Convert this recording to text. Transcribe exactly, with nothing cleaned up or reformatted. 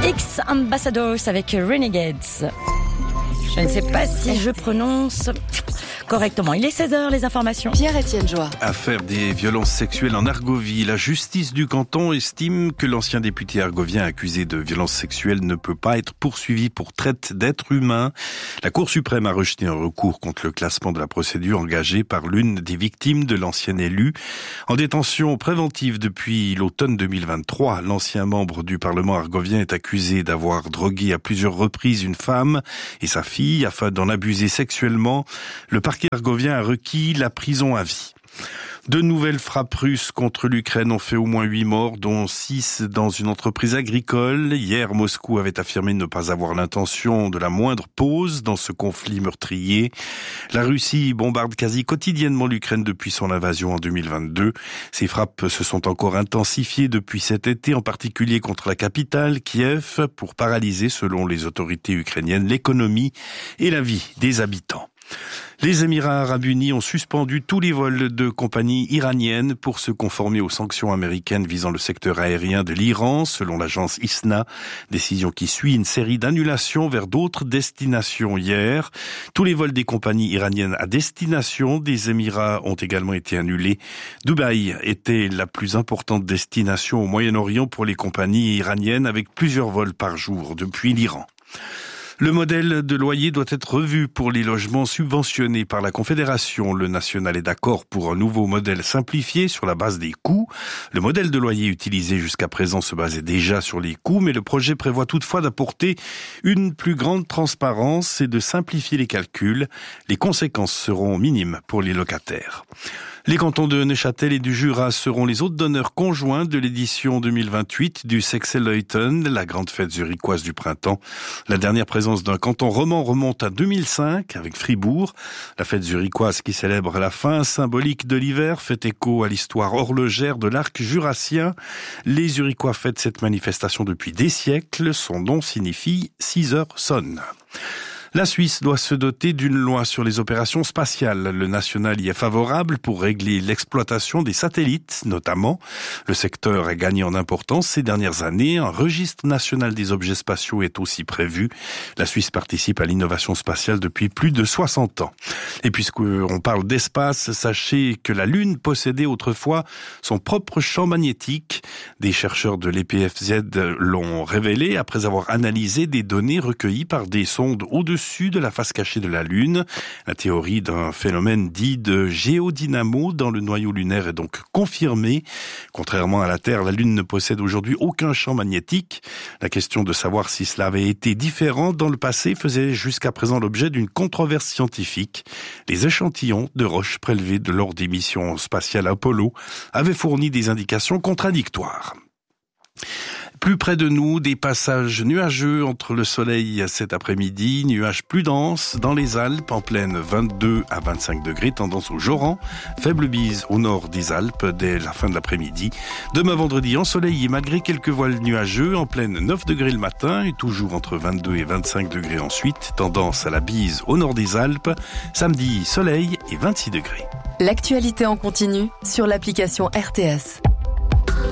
X Ambassadors avec Renegades. Je ne sais pas si je prononce correctement. Il est seize heures, les informations. Pierre-Étienne Joie. Affaire des violences sexuelles en Argovie. La justice du canton estime que l'ancien député argovien accusé de violences sexuelles ne peut pas être poursuivi pour traite d'êtres humains. La Cour suprême a rejeté un recours contre le classement de la procédure engagée par l'une des victimes de l'ancien élu. En détention préventive depuis l'automne deux mille vingt-trois, l'ancien membre du Parlement argovien est accusé d'avoir drogué à plusieurs reprises une femme et sa fille afin d'en abuser sexuellement. Le parquet argovien a requis la prison à vie. De nouvelles frappes russes contre l'Ukraine ont fait au moins huit morts, dont six dans une entreprise agricole. Hier, Moscou avait affirmé ne pas avoir l'intention de la moindre pause dans ce conflit meurtrier. La Russie bombarde quasi quotidiennement l'Ukraine depuis son invasion en deux mille vingt-deux. Ces frappes se sont encore intensifiées depuis cet été, en particulier contre la capitale, Kiev, pour paralyser, selon les autorités ukrainiennes, l'économie et la vie des habitants. Les Émirats arabes unis ont suspendu tous les vols de compagnies iraniennes pour se conformer aux sanctions américaines visant le secteur aérien de l'Iran, selon l'agence I S N A. Décision qui suit une série d'annulations vers d'autres destinations hier. Tous les vols des compagnies iraniennes à destination des Émirats ont également été annulés. Dubaï était la plus importante destination au Moyen-Orient pour les compagnies iraniennes, avec plusieurs vols par jour depuis l'Iran. Le modèle de loyer doit être revu pour les logements subventionnés par la Confédération. Le national est d'accord pour un nouveau modèle simplifié sur la base des coûts. Le modèle de loyer utilisé jusqu'à présent se basait déjà sur les coûts, mais le projet prévoit toutefois d'apporter une plus grande transparence et de simplifier les calculs. Les conséquences seront minimes pour les locataires. Les cantons de Neuchâtel et du Jura seront les hôtes d'honneur conjoints de l'édition deux mille vingt-huit du Sexelleuten, la grande fête zurichoise du printemps. La dernière présence d'un canton roman remonte à deux mille cinq avec Fribourg. La fête zurichoise qui célèbre la fin symbolique de l'hiver fait écho à l'histoire horlogère de l'arc jurassien. Les Zurichois fêtent cette manifestation depuis des siècles. Son nom signifie « six heures sonnent ». La Suisse doit se doter d'une loi sur les opérations spatiales. Le national y est favorable pour régler l'exploitation des satellites, notamment. Le secteur a gagné en importance ces dernières années. Un registre national des objets spatiaux est aussi prévu. La Suisse participe à l'innovation spatiale depuis plus de soixante ans. Et puisqu'on parle d'espace, sachez que la Lune possédait autrefois son propre champ magnétique. Des chercheurs de l'E P F Z l'ont révélé après avoir analysé des données recueillies par des sondes au-dessus de la face cachée de la Lune. La théorie d'un phénomène dit de géodynamo dans le noyau lunaire est donc confirmée. Contrairement à la Terre, la Lune ne possède aujourd'hui aucun champ magnétique. La question de savoir si cela avait été différent dans le passé faisait jusqu'à présent l'objet d'une controverse scientifique. Les échantillons de roches prélevés de lors des missions spatiales Apollo avaient fourni des indications contradictoires. Plus près de nous, des passages nuageux entre le soleil cet après-midi, nuages plus denses dans les Alpes, en pleine vingt-deux à vingt-cinq degrés, tendance au joran, faible bise au nord des Alpes dès la fin de l'après-midi. Demain vendredi, ensoleillé malgré quelques voiles nuageux, en pleine neuf degrés le matin et toujours entre vingt-deux et vingt-cinq degrés ensuite, tendance à la bise au nord des Alpes. Samedi, soleil et vingt-six degrés. L'actualité en continu sur l'application R T S.